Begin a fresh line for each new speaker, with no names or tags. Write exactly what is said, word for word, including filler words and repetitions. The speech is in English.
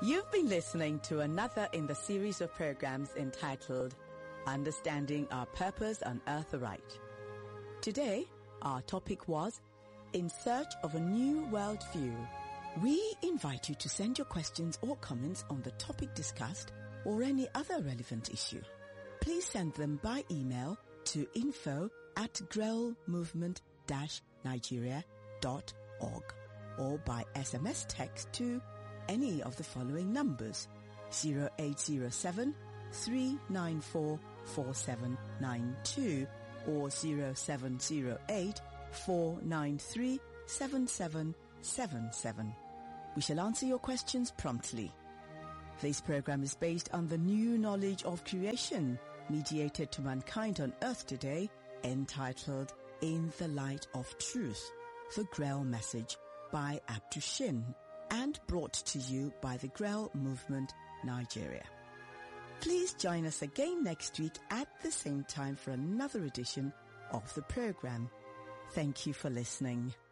You've been listening to another in the series of programs entitled Understanding Our Purpose on Earth Aright. Today, our topic was In Search of a New Worldview. We invite you to send your questions or comments on the topic discussed or any other relevant issue. Please send them by email to info at grel movement dash nigeria dot org or by S M S text to any of the following numbers: zero eight zero seven, three nine four, four seven nine two or zero seven zero eight, four nine three, seven seven seven seven. We shall answer your questions promptly. This program is based on the new knowledge of creation mediated to mankind on earth today, entitled In the Light of Truth, the Grel Message by Abdul Shin, and brought to you by the Grel Movement Nigeria. Please join us again next week at the same time for another edition of the program. Thank you for listening.